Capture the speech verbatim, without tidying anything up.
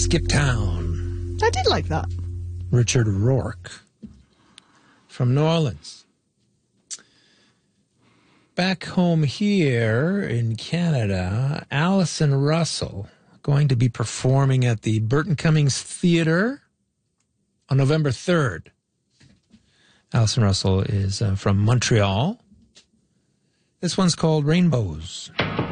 Skip Town. I did like that. Richard Rourke from New Orleans. Back home here in Canada, Allison Russell going to be performing at the Burton Cummings Theatre on November third. Allison Russell is uh, from Montreal. This one's called Rainbows.